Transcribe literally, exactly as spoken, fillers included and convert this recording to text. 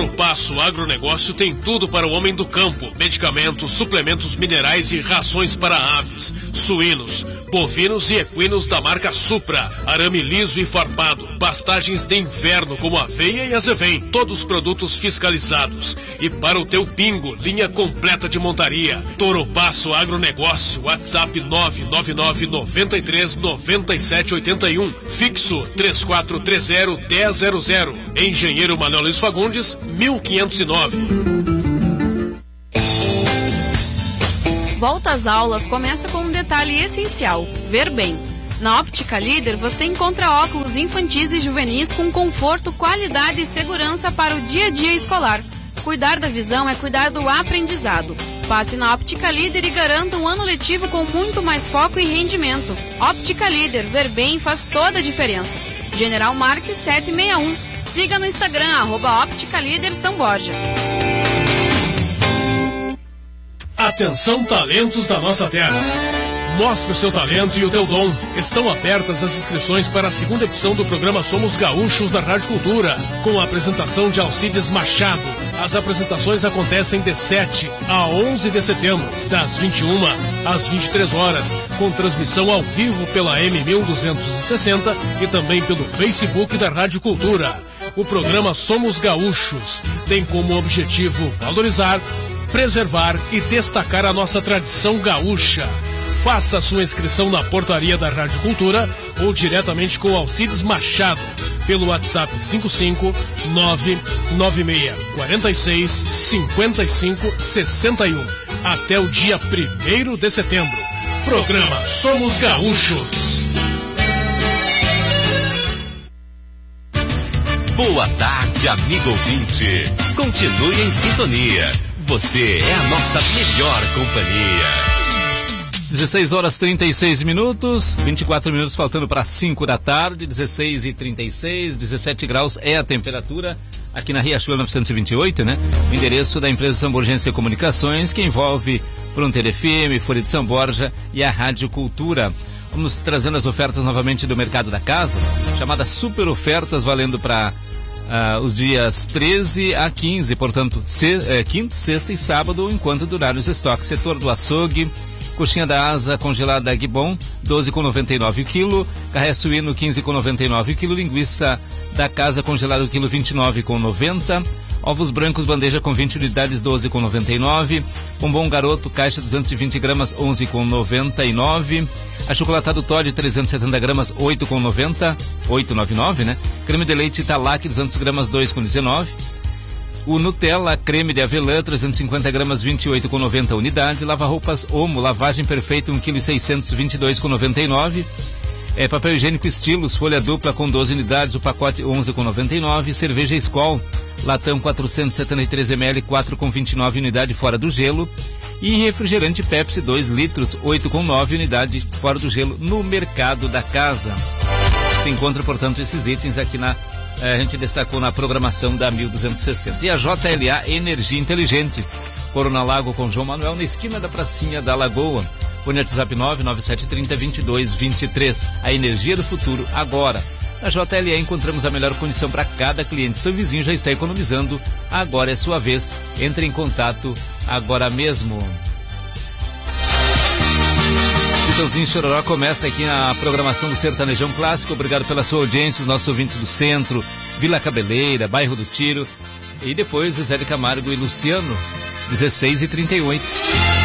Toro Passo Agronegócio tem tudo para o homem do campo: medicamentos, suplementos minerais e rações para aves, suínos, bovinos e equinos da marca Supra, arame liso e farpado, pastagens de inverno como aveia e azevém, todos os produtos fiscalizados. E para o teu pingo, linha completa de montaria. Toro Passo Agronegócio, WhatsApp nove nove nove, nove três, nove sete oito um, fixo três quatro três zero, um zero zero zero. Engenheiro Manuel Luiz Fagundes, mil quinhentos e nove. Volta às aulas começa com um detalhe essencial: ver bem. Na Óptica Líder você encontra óculos infantis e juvenis com conforto, qualidade e segurança para o dia a dia escolar. Cuidar da visão é cuidar do aprendizado. Passe na Óptica Líder e garanta um ano letivo com muito mais foco e rendimento. Óptica Líder, ver bem faz toda a diferença. General Marques sete seis um. Siga no Instagram, arroba Óptica Líder São Borja. Atenção, talentos da nossa terra. Mostre o seu talento e o teu dom. Estão abertas as inscrições para a segunda edição do programa Somos Gaúchos da Rádio Cultura, com a apresentação de Alcides Machado. As apresentações acontecem de sete a onze de setembro, das vinte e uma às vinte e três horas, com transmissão ao vivo pela M mil duzentos e sessenta e também pelo Facebook da Rádio Cultura. O programa Somos Gaúchos tem como objetivo valorizar, preservar e destacar a nossa tradição gaúcha. Faça sua inscrição na portaria da Rádio Cultura ou diretamente com Alcides Machado pelo WhatsApp cinco cinco nove nove seis quatro seis cinco cinco seis um até o dia primeiro de setembro. Programa Somos Gaúchos. Boa tarde, amigo ouvinte. Continue em sintonia. Você é a nossa melhor companhia. dezesseis horas e trinta e seis minutos, vinte e quatro minutos faltando para cinco da tarde, dezesseis e trinta e seis, dezessete graus é a temperatura aqui na Riachuelo novecentos e vinte e oito, né? O endereço da empresa Samborgense Comunicações, que envolve Fronteira F M, Folha de São Borja e a Rádio Cultura. Vamos trazendo as ofertas novamente do mercado da casa, chamadas super ofertas, valendo para Uh, os dias treze a quinze, portanto, se, é, quinta, sexta e sábado, enquanto durarem os estoques. Setor do açougue, coxinha da asa congelada Guibon, doze reais e noventa e nove centavos o quilo, carré suíno, quinze reais e noventa e nove centavos o quilo, linguiça da casa congelada o quilo, vinte e nove reais e noventa centavos, ovos brancos bandeja com vinte unidades, doze reais e noventa e nove centavos, bombom garoto, caixa duzentos e vinte gramas, onze reais e noventa e nove centavos, achocolatado Toddy, trezentos e setenta gramas, oito reais e noventa centavos, oito reais e noventa e nove centavos, né? Creme de leite Italac, duzentos gramas, dois reais e dezenove centavos. O Nutella creme de avelã, trezentos e cinquenta gramas, vinte e oito reais e noventa centavos unidade. Lava-roupas Omo, lavagem perfeita, um quilo e seiscentos, vinte e dois reais e noventa e nove centavos. É, papel higiênico Estilos, folha dupla com doze unidades, o pacote onze reais e noventa e nove centavos. Cerveja Skol, latão quatrocentos e setenta e três mililitros, quatro reais e vinte e nove centavos unidade fora do gelo. E refrigerante Pepsi, dois litros, oito reais e nove centavos unidade fora do gelo no mercado da casa. Se encontra, portanto, esses itens aqui na... A gente destacou na programação da mil duzentos e sessenta. E a J L A Energia Inteligente, Corona Lago com João Manuel, na esquina da pracinha da Lagoa. Fone WhatsApp nove nove sete três zero, vinte e dois vinte e três. A energia do futuro agora. Na J L A encontramos a melhor condição para cada cliente. Seu vizinho já está economizando, agora é sua vez. Entre em contato agora mesmo. Chitãozinho Chororó começa aqui na programação do Sertanejão Clássico. Obrigado pela sua audiência, os nossos ouvintes do centro, Vila Cabeleira, Bairro do Tiro. E depois Zé de Camargo e Luciano, dezesseis e trinta e oito.